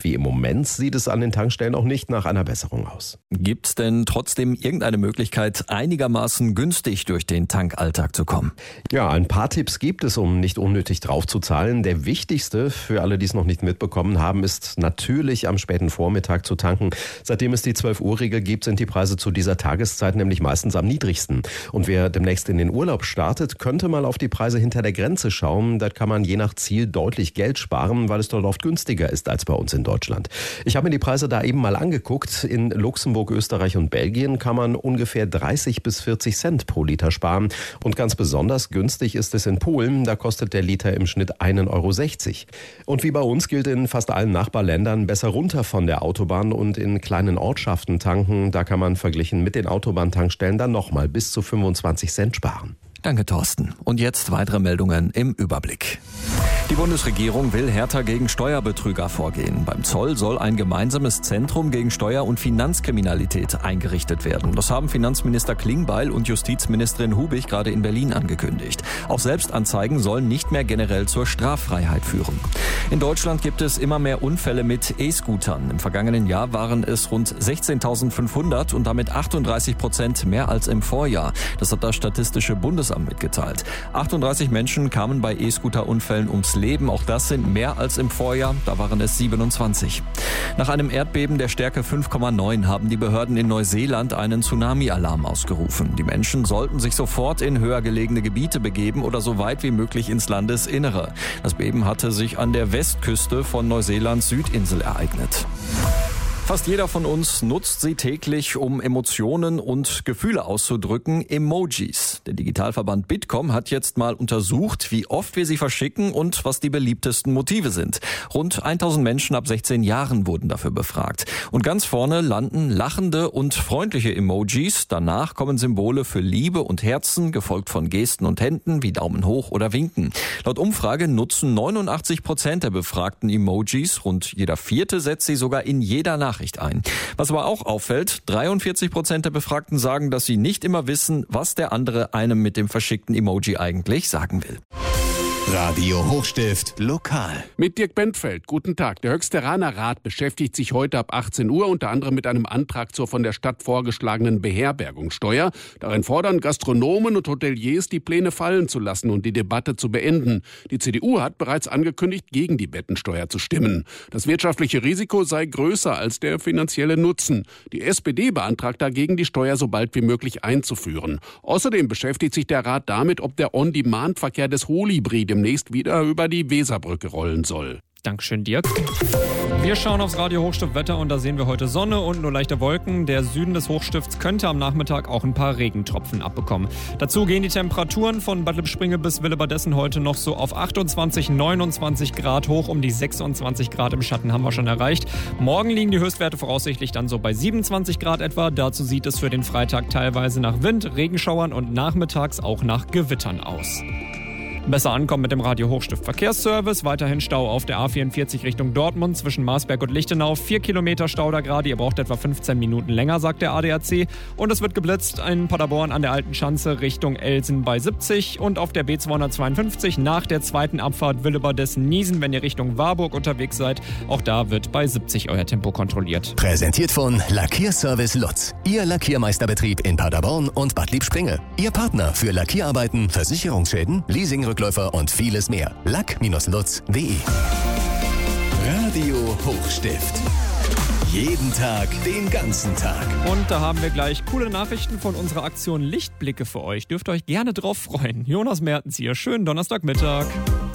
Irgendwie im Moment sieht es an den Tankstellen auch nicht nach einer Besserung aus. Gibt's denn trotzdem irgendeine Möglichkeit, einigermaßen günstig durch den Tankalltag zu kommen? Ja, ein paar Tipps gibt es, um nicht unnötig draufzuzahlen. Der wichtigste für alle, die es noch nicht mitbekommen haben, ist natürlich am späten Vormittag zu tanken. Seitdem es die 12-Uhr-Regel gibt, sind die Preise zu dieser Tageszeit nämlich meistens am niedrigsten. Und wer demnächst in den Urlaub startet, könnte mal auf die Preise hinter der Grenze schauen. Da kann man je nach Ziel deutlich Geld sparen, weil es dort oft günstiger ist als bei uns in Deutschland. Ich habe mir die Preise da eben mal angeguckt. In Luxemburg, Österreich und Belgien kann man ungefähr 30 bis 40 Cent pro Liter sparen. Und ganz besonders günstig ist es in Polen. Da kostet der Liter im Schnitt 1,60 €. Und wie bei uns gilt in fast allen Nachbarländern, besser runter von der Autobahn und in kleinen Ortschaften tanken. Da kann man verglichen mit den Autobahntankstellen dann nochmal bis zu 25 Cent sparen. Danke, Thorsten. Und jetzt weitere Meldungen im Überblick. Die Bundesregierung will härter gegen Steuerbetrüger vorgehen. Beim Zoll soll ein gemeinsames Zentrum gegen Steuer- und Finanzkriminalität eingerichtet werden. Das haben Finanzminister Klingbeil und Justizministerin Hubig gerade in Berlin angekündigt. Auch Selbstanzeigen sollen nicht mehr generell zur Straffreiheit führen. In Deutschland gibt es immer mehr Unfälle mit E-Scootern. Im vergangenen Jahr waren es rund 16.500 und damit 38% mehr als im Vorjahr. Das hat das Statistische Bundesamt mitgeteilt. 38 Menschen kamen bei E-Scooter-Unfällen ums Leben. Auch das sind mehr als im Vorjahr. Da waren es 27. Nach einem Erdbeben der Stärke 5,9 haben die Behörden in Neuseeland einen Tsunami-Alarm ausgerufen. Die Menschen sollten sich sofort in höher gelegene Gebiete begeben oder so weit wie möglich ins Landesinnere. Das Beben hatte sich an der Westküste von Neuseelands Südinsel ereignet. Fast jeder von uns nutzt sie täglich, um Emotionen und Gefühle auszudrücken, Emojis. Der Digitalverband Bitkom hat jetzt mal untersucht, wie oft wir sie verschicken und was die beliebtesten Motive sind. Rund 1000 Menschen ab 16 Jahren wurden dafür befragt. Und ganz vorne landen lachende und freundliche Emojis. Danach kommen Symbole für Liebe und Herzen, gefolgt von Gesten und Händen wie Daumen hoch oder Winken. Laut Umfrage nutzen 89% der Befragten Emojis. Rund jeder Vierte setzt sie sogar in jeder Nachricht ein. Was aber auch auffällt, 43% der Befragten sagen, dass sie nicht immer wissen, was der andere einem mit dem verschickten Emoji eigentlich sagen will. Radio Hochstift lokal. Mit Dirk Bentfeld. Guten Tag. Der Höchsteraner Rat beschäftigt sich heute ab 18 Uhr unter anderem mit einem Antrag zur von der Stadt vorgeschlagenen Beherbergungssteuer. Darin fordern Gastronomen und Hoteliers, die Pläne fallen zu lassen und die Debatte zu beenden. Die CDU hat bereits angekündigt, gegen die Bettensteuer zu stimmen. Das wirtschaftliche Risiko sei größer als der finanzielle Nutzen. Die SPD beantragt dagegen, die Steuer so bald wie möglich einzuführen. Außerdem beschäftigt sich der Rat damit, ob der On-Demand-Verkehr des Holibri demnächst wieder über die Weserbrücke rollen soll. Dankeschön, Dirk. Wir schauen aufs Radio Hochstift Wetter und da sehen wir heute Sonne und nur leichte Wolken. Der Süden des Hochstifts könnte am Nachmittag auch ein paar Regentropfen abbekommen. Dazu gehen die Temperaturen von Bad Lippspringe bis Willebadessen heute noch so auf 28, 29 Grad hoch. Um die 26 Grad im Schatten haben wir schon erreicht. Morgen liegen die Höchstwerte voraussichtlich dann so bei 27 Grad etwa. Dazu sieht es für den Freitag teilweise nach Wind, Regenschauern und nachmittags auch nach Gewittern aus. Besser ankommen mit dem Radio Hochstift Verkehrsservice. Weiterhin Stau auf der A44 Richtung Dortmund zwischen Marsberg und Lichtenau. 4 Kilometer Stau da gerade. Ihr braucht etwa 15 Minuten länger, sagt der ADAC. Und es wird geblitzt in Paderborn an der Alten Schanze Richtung Elsen bei 70. Und auf der B252 nach der zweiten Abfahrt Willebadessen-Niesen, wenn ihr Richtung Warburg unterwegs seid. Auch da wird bei 70 euer Tempo kontrolliert. Präsentiert von Lackierservice Lutz. Ihr Lackiermeisterbetrieb in Paderborn und Bad Lippspringe. Ihr Partner für Lackierarbeiten, Versicherungsschäden, Leasingrückläufer und vieles mehr. Lack-lutz.de. Radio Hochstift. Jeden Tag, den ganzen Tag. Und da haben wir gleich coole Nachrichten von unserer Aktion Lichtblicke für euch. Dürft euch gerne drauf freuen. Jonas Mertens hier. Schönen Donnerstagmittag.